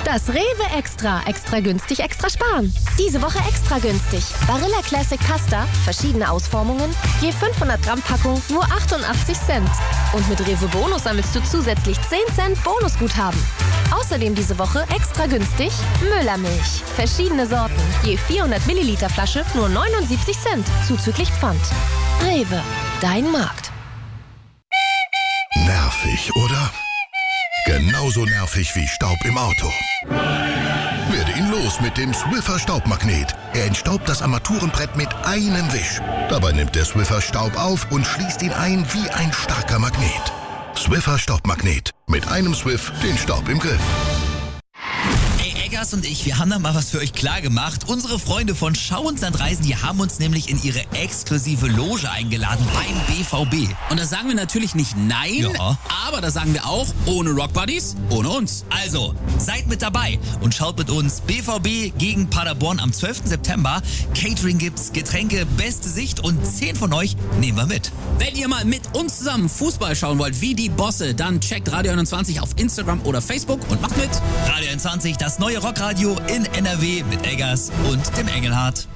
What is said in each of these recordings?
Das Rewe Extra. Extra günstig, extra sparen. Diese Woche extra günstig. Barilla Classic Pasta, verschiedene Ausformungen, je 500 Gramm Packung, nur 88 Cent. Und mit Rewe Bonus sammelst du zusätzlich 10 Cent Bonusguthaben. Außerdem diese Woche extra günstig Müllermilch. Verschiedene Sorten, je 400 Milliliter Flasche, nur 79 Cent, zuzüglich Pfand. Rewe, dein Markt. Nervig, oder? Genauso nervig wie Staub im Auto. Werde ihn los mit dem Swiffer Staubmagnet. Er entstaubt das Armaturenbrett mit einem Wisch. Dabei nimmt der Swiffer Staub auf und schließt ihn ein wie ein starker Magnet. Swiffer Staubmagnet. Mit einem Swiff den Staub im Griff. Eggers und ich, wir haben da mal was für euch klar gemacht. Unsere Freunde von Schau uns Land reisen, die haben uns nämlich in ihre exklusive Loge eingeladen beim BVB. Und da sagen wir natürlich nicht nein, aber da sagen wir auch, ohne Rock Buddies, ohne uns. Also, seid mit dabei und schaut mit uns BVB gegen Paderborn am 12. September. Catering gibt's, Getränke, beste Sicht und 10 von euch nehmen wir mit. Wenn ihr mal mit uns zusammen Fußball schauen wollt, wie die Bosse, dann checkt Radio 21 auf Instagram oder Facebook und macht mit. Radio 21, das neue Rockradio in NRW mit Eggers und dem Engelhardt.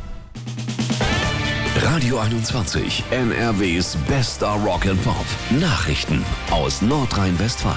Radio 21, NRWs bester Rock and Pop. Nachrichten aus Nordrhein-Westfalen.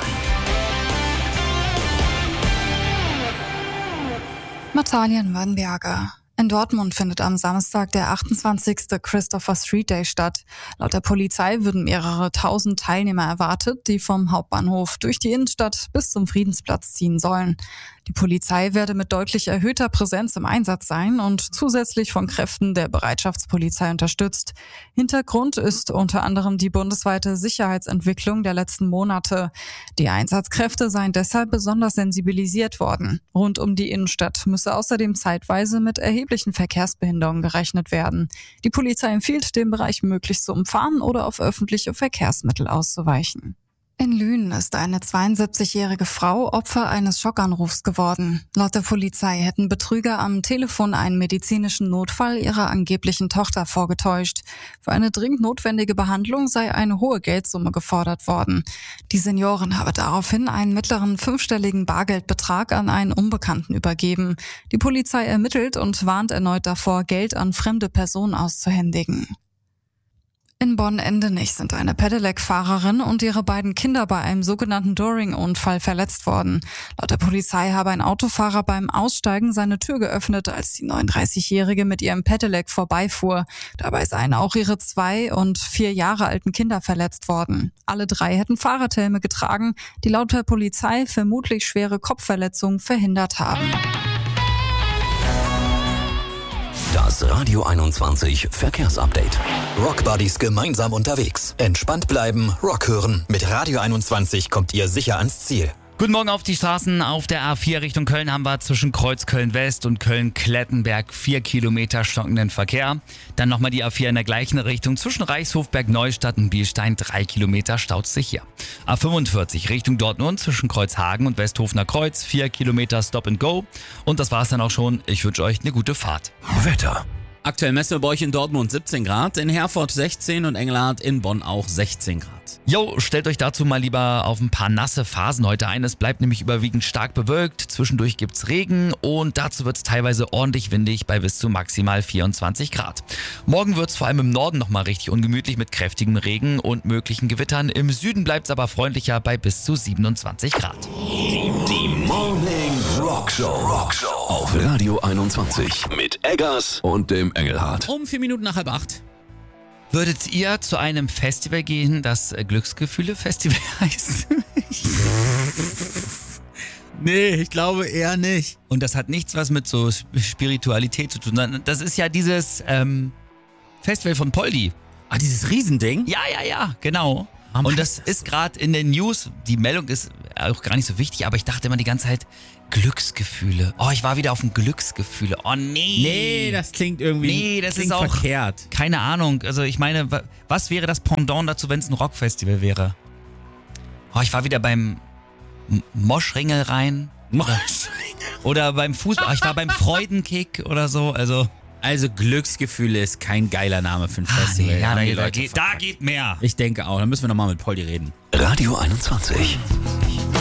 Natalien Wannberger. In Dortmund findet am Samstag der 28. Christopher Street Day statt. Laut der Polizei würden mehrere tausend Teilnehmer erwartet, die vom Hauptbahnhof durch die Innenstadt bis zum Friedensplatz ziehen sollen. Die Polizei werde mit deutlich erhöhter Präsenz im Einsatz sein und zusätzlich von Kräften der Bereitschaftspolizei unterstützt. Hintergrund ist unter anderem die bundesweite Sicherheitsentwicklung der letzten Monate. Die Einsatzkräfte seien deshalb besonders sensibilisiert worden. Rund um die Innenstadt müsse außerdem zeitweise mit erheblichen Verkehrsbehinderungen gerechnet werden. Die Polizei empfiehlt, den Bereich möglichst zu umfahren oder auf öffentliche Verkehrsmittel auszuweichen. In Lünen ist eine 72-jährige Frau Opfer eines Schockanrufs geworden. Laut der Polizei hätten Betrüger am Telefon einen medizinischen Notfall ihrer angeblichen Tochter vorgetäuscht. Für eine dringend notwendige Behandlung sei eine hohe Geldsumme gefordert worden. Die Seniorin habe daraufhin einen mittleren 5-stelligen Bargeldbetrag an einen Unbekannten übergeben. Die Polizei ermittelt und warnt erneut davor, Geld an fremde Personen auszuhändigen. In Bonn-Endenich sind eine Pedelec-Fahrerin und ihre beiden Kinder bei einem sogenannten Doring-Unfall verletzt worden. Laut der Polizei habe ein Autofahrer beim Aussteigen seine Tür geöffnet, als die 39-Jährige mit ihrem Pedelec vorbeifuhr. Dabei seien auch ihre 2 und 4 Jahre alten Kinder verletzt worden. Alle 3 hätten Fahrradhelme getragen, die laut der Polizei vermutlich schwere Kopfverletzungen verhindert haben. Das Radio 21 Verkehrsupdate. Rock Buddies gemeinsam unterwegs. Entspannt bleiben, Rock hören. Mit Radio 21 kommt ihr sicher ans Ziel. Guten Morgen auf die Straßen. Auf der A4 Richtung Köln haben wir zwischen Kreuz Köln-West und Köln-Klettenberg 4 Kilometer stockenden Verkehr. Dann nochmal die A4 in der gleichen Richtung zwischen Reichshofberg-Neustadt und Bielstein 3 Kilometer staut sich hier. A45 Richtung Dortmund zwischen Kreuzhagen und Westhofener Kreuz 4 Kilometer Stop and Go. Und das war's dann auch schon. Ich wünsche euch eine gute Fahrt. Wetter. Aktuell messen wir bei euch in Dortmund 17 Grad, in Herford 16 und Engelhardt in Bonn auch 16 Grad. Jo, stellt euch dazu mal lieber auf ein paar nasse Phasen heute ein. Es bleibt nämlich überwiegend stark bewölkt, zwischendurch gibt's Regen und dazu wird's teilweise ordentlich windig bei bis zu maximal 24 Grad. Morgen wird's vor allem im Norden nochmal richtig ungemütlich mit kräftigem Regen und möglichen Gewittern. Im Süden bleibt's aber freundlicher bei bis zu 27 Grad. Die Morning Rockshow auf Radio 21 mit Eggers und dem Engelhardt. Um 4 Minuten nach 7:30. Würdet ihr zu einem Festival gehen, das Glücksgefühle-Festival heißt? Nee, ich glaube eher nicht. Und das hat nichts was mit so Spiritualität zu tun. Das ist ja dieses Festival von Poldi. Ah, dieses Riesending? Ja, genau. Und das ist gerade in den News. Die Meldung ist auch gar nicht so wichtig, aber ich dachte immer die ganze Zeit, Glücksgefühle. Oh, ich war wieder auf dem Glücksgefühle. Oh, nee. Nee, das klingt irgendwie das ist auch verkehrt. Keine Ahnung. Also ich meine, was wäre das Pendant dazu, wenn es ein Rockfestival wäre? Oh, ich war wieder beim Moschringel rein. Oder beim Fußball. Oh, ich war beim Freudenkick oder so. Also Glücksgefühle ist kein geiler Name für ein Festival. Nee, da geht mehr. Ich denke auch. Da müssen wir nochmal mit Poldi reden. Radio 21.